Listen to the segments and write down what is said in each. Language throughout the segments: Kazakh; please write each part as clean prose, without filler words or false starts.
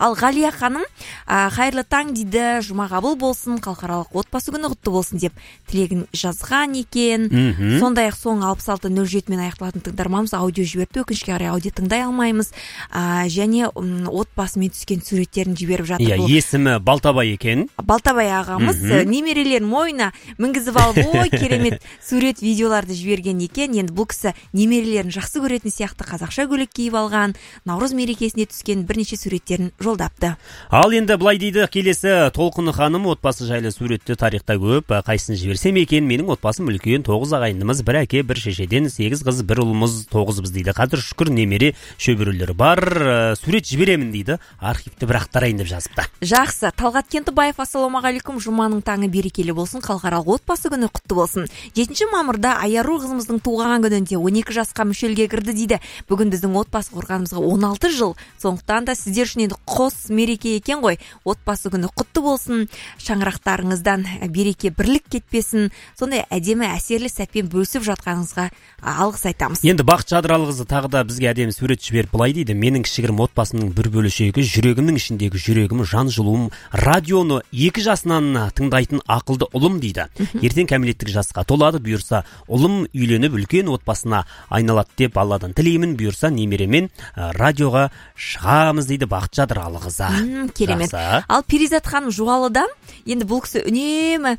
Ал Ғалия ханым, қайырлы таң дейді, жұма қабыл болсын, халықаралық отбасы күні құтты болсын деп тілегін жазған екен. Сондай-ақ соң 6607 мен аяқталатын тыңдарманымыз аудио жіберді, өкінішке қарай аудио тыңдай алмаймыз. Және отбасымен түскен суреттерін жіберіп жатыр. Есімі Балтабай екен. Балтабай ағамыз немерелерін мойнына мінгізіп алып, ой, керемет сурет, видеоларды жіберген екен. Енді бұл кісі немерелерін жақсы көретін сияқты қазақша көйлек киіп алған, Наурыз мерекесіне түскен бірнеше суреттерін жолдапты. Ал енді былай дейді, келесі Толқыны ханым, отбасы жайлы суретті тарихта көп, қайсын жіберсем екен, менің отбасым үлкен, 9 ағайындымыз, бір әке, бір шешеден, 8 қыз, бір ұлымыз, 9-быз дейді. Қазір шүкір немере шөберелері бар, сурет жіберемін дейді. Архивті бірақ тарайын деп жазыпты. Жақсы. Талғат Кентібаев, ассалаумағалейкум, жұманың таңы берекелі болсын, халықаралық отбасы күні құтты болсын. 7 мамырда Айару қызымыздың туған күнінде 12 жасқа мүшелге кірді дейді. Бүгін біздің отбасы құрғанымызға 16 жыл. Сондықтан да сіздер үшін енді қос мереке екен ғой. Отбасы күні құтты болсын. Шаңырақтарыңыздан береке, бірлік кетпесін. Сондай әдемі әсерлі сәтпен бөлісіп жатқаныңызға алғыс айтамыз. Енді Бақыт Жадыралықызы тағы да бізге әдемі сурет жіберіп былай дейді. Менің кішігірім отбасымның бір бөлшегі, жүрегімнің ішіндегі жүрегім, жан жылуым, радионы 2 жасынан тыңдайтын ақылды ұлым дейді. Ертең кәмелеттік жасқа толады, бұйырса ұлым үйленіп үлкен отбасына айналады деп Алладан тілеймін, бұйырса немеремен радиоға шығамыз дейді Бақыт Жадыралықызы. Керемет. Ал Перизат ханым Жуалыдан, енді бұл кісі үнемі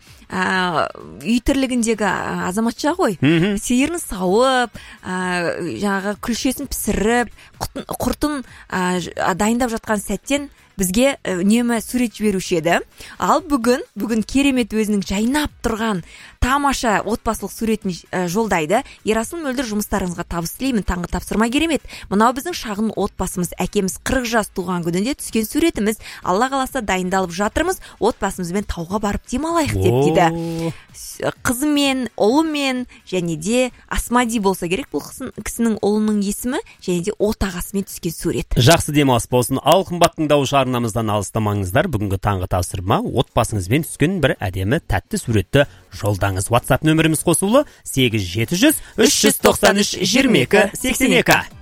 үй тірлігіндегі азаматша ғой. Сиырын сауып, жаңағы күлшесін пісіріп, құртын дайындап жатқан сәттен бізге үнемі сурет жіберуші еді. Ал бүгін керемет өзінің жайнап тұрған тамаша отбасылық суретін жолдайды. Ерасыл Мөлдір, жұмыстарыңызға табыс тілеймін, таңғы тапсырма керемет. Мынау біздің шағын отбасымыз, әкеміз 40 жас туған күнінде түскен суретіміз. Алла қаласа дайындалып жатырмыз, отбасымызбен тауға барып демалайық деп дейді. Қызымен, ұлымен, және де Асмади болса керек, бұл кісінің ұлының есімі, және де отағасымен түскен сурет. Жақсы демалыс болсын. Ал қымбат тыңдаушы арнамыздан алыстамаңыздар. Бүгінгі таңғы тапсырма отбасыңызбен түскен бір әдемі тәтті суретті жолдаңыз. WhatsApp нөміріміз қосулы 8700 393 22 82.